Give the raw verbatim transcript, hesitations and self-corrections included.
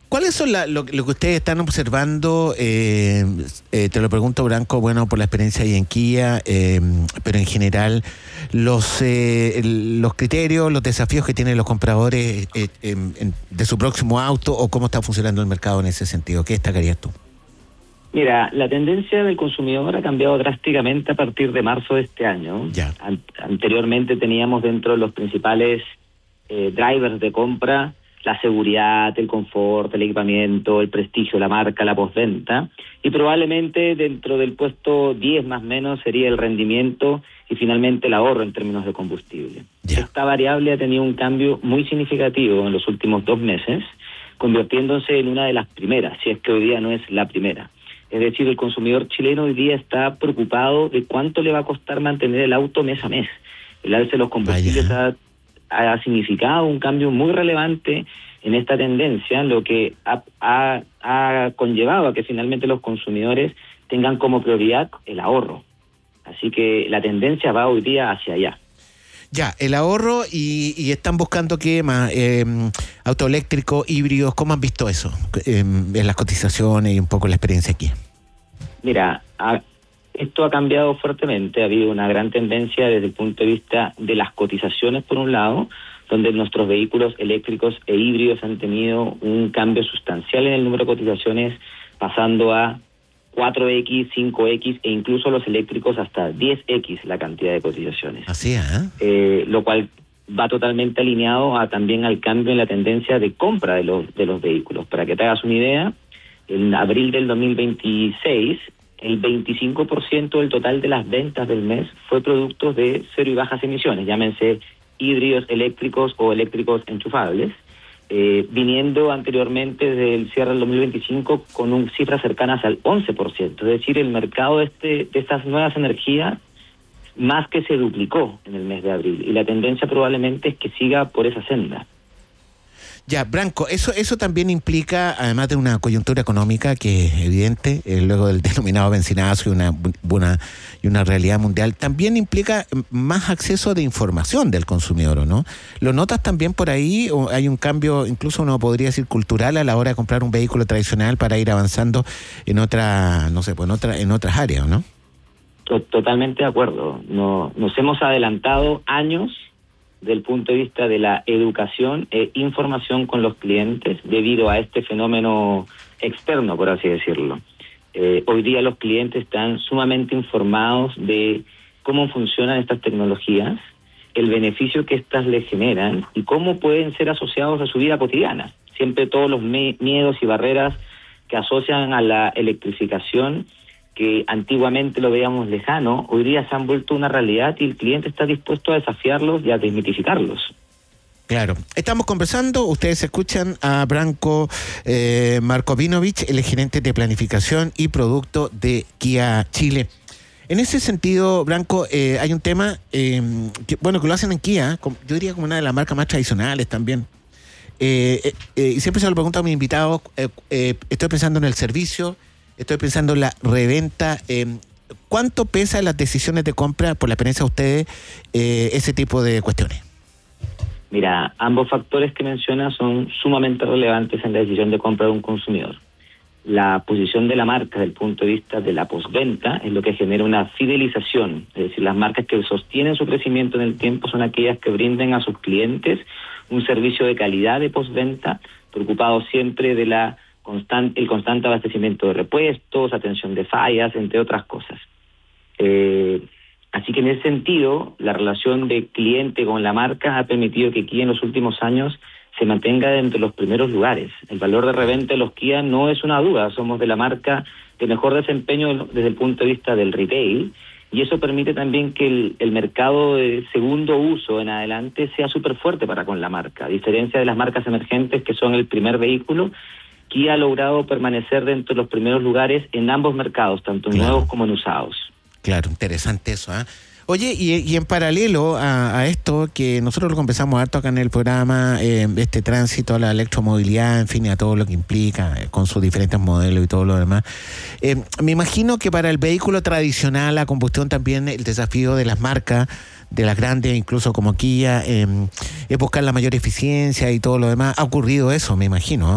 ¿Cuáles son la, lo, lo que ustedes están observando? Eh, eh, te lo pregunto, Branco, bueno, por la experiencia ahí en Kia, eh, pero en general, los eh, el, los criterios, los desafíos que tienen los compradores eh, eh, en, de su próximo auto, o cómo está funcionando el mercado en ese sentido. ¿Qué destacarías tú? Mira, la tendencia del consumidor ha cambiado drásticamente a partir de marzo de este año. Ya. An- anteriormente teníamos dentro de los principales eh, drivers de compra la seguridad, el confort, el equipamiento, el prestigio, la marca, la postventa, y probablemente dentro del puesto diez más o menos sería el rendimiento y finalmente el ahorro en términos de combustible. Yeah. Esta variable ha tenido un cambio muy significativo en los últimos dos meses, convirtiéndose en una de las primeras, si es que hoy día no es la primera. Es decir, el consumidor chileno hoy día está preocupado de cuánto le va a costar mantener el auto mes a mes. El alza de los combustibles ha ha significado un cambio muy relevante en esta tendencia, lo que ha, ha, ha conllevado a que finalmente los consumidores tengan como prioridad el ahorro. Así que la tendencia va hoy día hacia allá. Ya, el ahorro y, y están buscando qué más, eh, auto eléctrico, híbridos, ¿cómo han visto eso eh, en las cotizaciones y un poco la experiencia aquí? Mira, a, esto ha cambiado fuertemente, ha habido una gran tendencia desde el punto de vista de las cotizaciones por un lado, donde nuestros vehículos eléctricos e híbridos han tenido un cambio sustancial en el número de cotizaciones, pasando a cuatro equis, cinco equis e incluso los eléctricos hasta diez equis la cantidad de cotizaciones. Así es, ¿eh? Eh, lo cual va totalmente alineado a también al cambio en la tendencia de compra de los, de los vehículos. Para que te hagas una idea, en abril del dos mil veintiséis, el veinticinco por ciento del total de las ventas del mes fue productos de cero y bajas emisiones, llámense híbridos eléctricos o eléctricos enchufables, eh, viniendo anteriormente desde el cierre del dos mil veinticinco con un cifras cercanas al once por ciento. Es decir, el mercado de, este, de estas nuevas energías más que se duplicó en el mes de abril, y la tendencia probablemente es que siga por esa senda. Ya, Branco, eso eso también implica, además de una coyuntura económica que es evidente, eh, luego del denominado benzinazo y una buena y una realidad mundial, también implica más acceso de información del consumidor, ¿o no? ¿Lo notas también por ahí? ¿O hay un cambio, incluso uno podría decir cultural, a la hora de comprar un vehículo tradicional para ir avanzando en otra, no sé, pues en otra, en otras áreas, ¿no? Totalmente de acuerdo. No, nos hemos adelantado años del punto de vista de la educación e información con los clientes debido a este fenómeno externo, por así decirlo. Eh, hoy día los clientes están sumamente informados de cómo funcionan estas tecnologías, el beneficio que éstas les generan y cómo pueden ser asociados a su vida cotidiana. Siempre todos los me- miedos y barreras que asocian a la electrificación, que antiguamente lo veíamos lejano, hoy día se han vuelto una realidad y el cliente está dispuesto a desafiarlos y a desmitificarlos. Claro. Estamos conversando, ustedes escuchan a Branko eh, Markovinovich, el gerente de planificación y producto de Kia Chile. En ese sentido, Branko, eh, hay un tema, eh, que, bueno, que lo hacen en Kia, yo diría como una de las marcas más tradicionales también. Eh, eh, eh, y siempre se lo pregunto a mis invitados, eh, eh, estoy pensando en el servicio, estoy pensando en la reventa. Eh, ¿Cuánto pesa en las decisiones de compra, por la experiencia de ustedes, eh, ese tipo de cuestiones? Mira, ambos factores que mencionas son sumamente relevantes en la decisión de compra de un consumidor. La posición de la marca desde el punto de vista de la postventa es lo que genera una fidelización. Es decir, las marcas que sostienen su crecimiento en el tiempo son aquellas que brinden a sus clientes un servicio de calidad de postventa, preocupados siempre de la constante, el constante abastecimiento de repuestos, atención de fallas, entre otras cosas. Eh, así que en ese sentido, la relación de cliente con la marca ha permitido que Kia en los últimos años se mantenga entre los primeros lugares. El valor de reventa de los Kia no es una duda, somos de la marca de mejor desempeño desde el punto de vista del retail, y eso permite también que el, el mercado de segundo uso en adelante sea súper fuerte para con la marca. A diferencia de las marcas emergentes que son el primer vehículo, Kia ha logrado permanecer dentro de los primeros lugares en ambos mercados, tanto en claro. nuevos como en usados. Claro, interesante eso, ¿eh? Oye, y, y en paralelo a, a esto, que nosotros lo conversamos harto acá en el programa, eh, este tránsito a la electromovilidad, en fin, a todo lo que implica, eh, con sus diferentes modelos y todo lo demás, eh, me imagino que para el vehículo tradicional a combustión también el desafío de las marcas, de las grandes, incluso como Kia, eh, es buscar la mayor eficiencia y todo lo demás. Ha ocurrido eso, me imagino, ¿eh?